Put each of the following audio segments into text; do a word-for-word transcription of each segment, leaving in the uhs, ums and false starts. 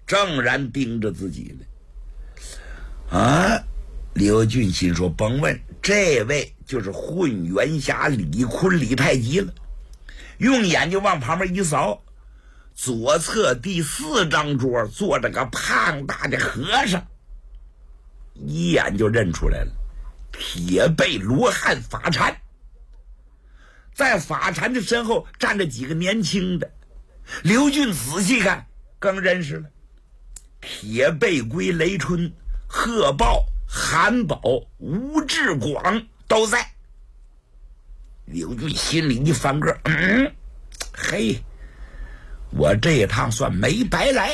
正然盯着自己呢。啊，刘俊心说甭问，这位就是混元侠李坤李太极了。用眼睛往旁边一扫，左侧第四张桌坐着个胖大的和尚，一眼就认出来了，铁背罗汉法禅。在法禅的身后站着几个年轻的，刘俊仔细看更认识了，铁背龟雷春、贺豹、韩宝、吴志广都在。刘俊心里一翻个，嗯，嘿，我这一趟算没白来，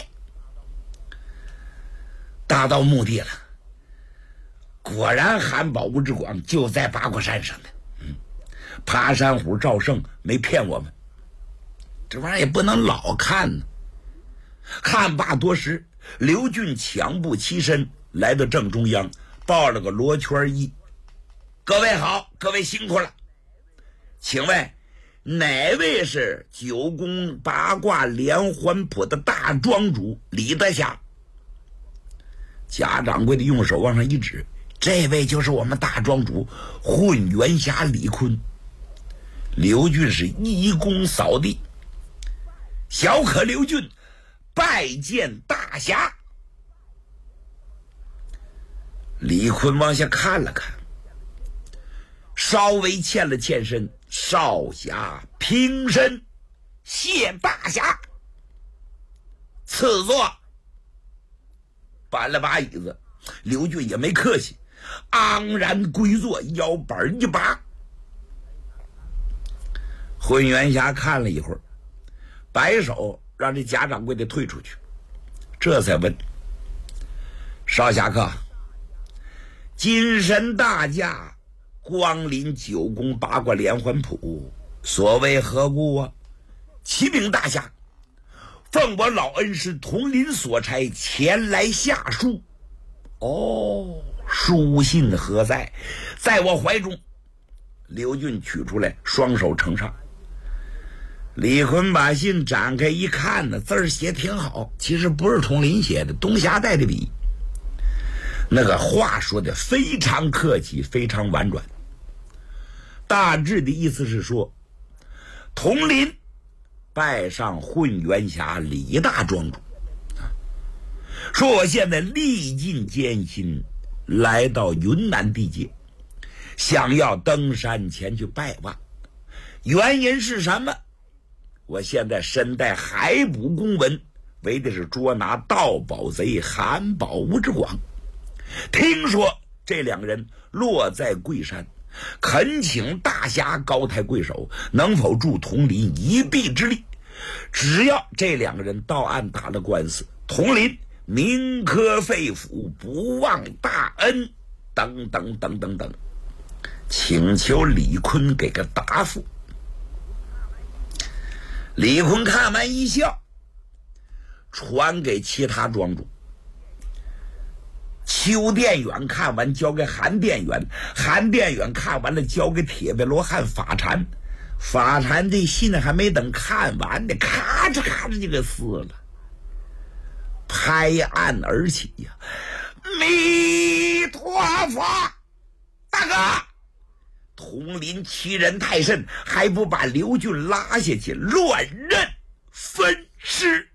达到目的了。果然韩宝、吴志广就在八卦山上呢。嗯，爬山虎赵胜没骗我们，这玩意儿也不能老看呢。看罢多时，刘俊抢步起身来到正中央，抱了个罗圈揖：“各位好，各位辛苦了。请问哪位是九宫八卦连环谱的大庄主李德侠？”贾掌柜的用手往上一指：“这位就是我们大庄主混元侠李坤。”刘俊是一躬扫地：“小可刘俊拜见大侠。”李坤往下看了看，稍微欠了欠身：“少侠平身，谢大侠。”赐座。搬了把椅子，刘俊也没客气，昂然归坐，腰板一拔。混元侠看了一会儿，摆手让这贾掌柜的退出去，这才问：“少侠客，金神大驾光临九宫八卦连环谱，所谓何故啊？”“启禀大侠，奉我老恩师统领所差，前来下书。”“哦，书信何在？”“在我怀中。”刘俊取出来，双手呈上。李坤把信展开一看呢，字儿写挺好，其实不是统领写的，东侠带的笔。那个话说的非常客气，非常婉转，大致的意思是说，统领拜上混元侠李大庄主，说我现在历尽艰辛来到云南地界，想要登山前去拜望，原因是什么？我现在身带海捕公文，为的是捉拿盗宝贼韩宝吴志广。听说这两个人落在贵山，恳请大侠高抬贵手，能否助统领一臂之力？只要这两个人到案打了官司，统领铭刻肺腑，不忘大恩，等等等等等，请求李坤给个答复。李坤看完一笑，传给其他庄主。邱殿远看完交给韩殿远，韩殿远看完了交给铁背罗汉法禅。法禅这信还没等看完呢，咔嚓咔嚓就给撕了，拍案而起呀！弥陀佛，大哥，统领欺人太甚，还不把刘俊拉下去，乱刃分尸。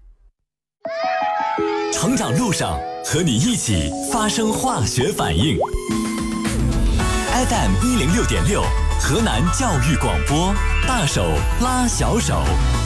成长路上和你一起发生化学反应。F M 一零六点六，河南教育广播，大手拉小手。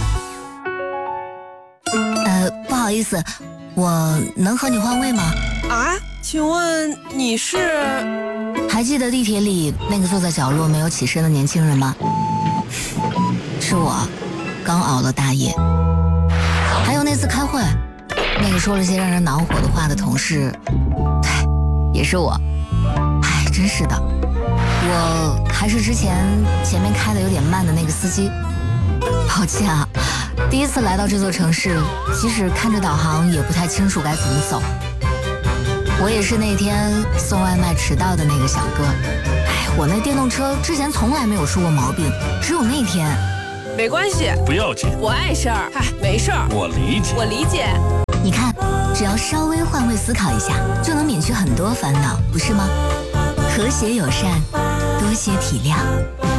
呃，不好意思，我能和你换位吗？ 啊，请问你是？ 还记得地铁里那个坐在角落没有起身的年轻人吗？是我，刚熬了大夜。还有那次开会，那个说了些让人恼火的话的同事，对，也是我。哎，真是的，我还是之前前面开的有点慢的那个司机。抱歉啊，第一次来到这座城市，即使看着导航也不太清楚该怎么走。我也是那天送外卖迟到的那个小哥。哎，我那电动车之前从来没有出过毛病，只有那天。 没关系， 不要紧， 我碍事儿。嗨，没事儿， 我理解， 我理解。 你看， 只要稍微换位思考一下，就能免去很多烦恼，不是吗？和谐友善，多些体谅。